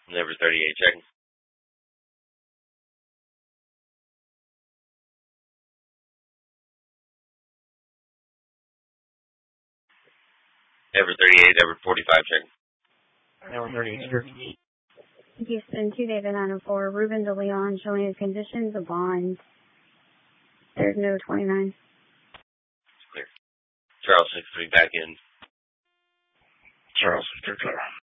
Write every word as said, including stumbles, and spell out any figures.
Never thirty-eight, checking. Never thirty-eight, never forty-five, checking. Never thirty-eight, sir. Houston, two David nine oh four, Ruben de Leon, showing his conditions of bond. There's no twenty-nine. Clear. Charles six three back in. Charles, clear.